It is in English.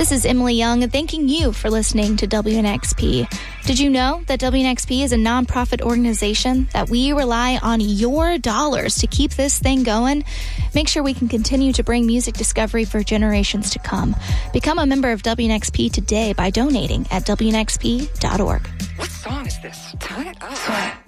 This is Emily Young thanking you for listening to WNXP. Did you know that WNXP is a nonprofit organization that we rely on your dollars to keep this thing going? Make sure we can continue to bring music discovery for generations to come. Become a member of WNXP today by donating at WNXP.org. What song is this? Turn it up.